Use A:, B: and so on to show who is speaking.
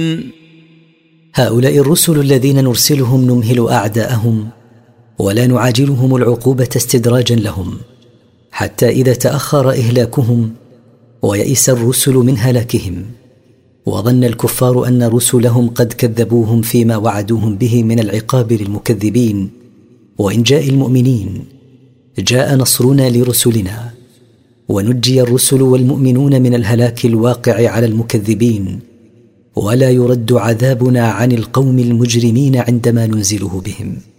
A: هؤلاء الرسل الذين نرسلهم نمهل أعداءهم ولا نعاجلهم العقوبة استدراجا لهم، حتى إذا تأخر إهلاكهم ويئس الرسل من هلاكهم وظن الكفار أن رسلهم قد كذبوهم فيما وعدوهم به من العقاب للمكذبين وإنجاء المؤمنين، جاء نصرنا لرسلنا ونجي الرسل والمؤمنون من الهلاك الواقع على المكذبين، ولا يرد عذابنا عن القوم المجرمين عندما ننزله بهم.